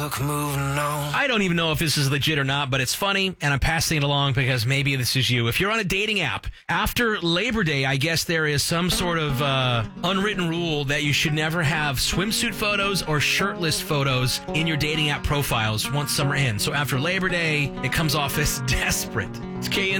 I don't even know if this is legit or not, but it's funny, and I'm passing it along because maybe this is you. If you're on a dating app, after Labor Day, I guess there is some sort of unwritten rule that you should never have swimsuit photos or shirtless photos in your dating app profiles once summer ends. So after Labor Day, it comes off as desperate. It's KN.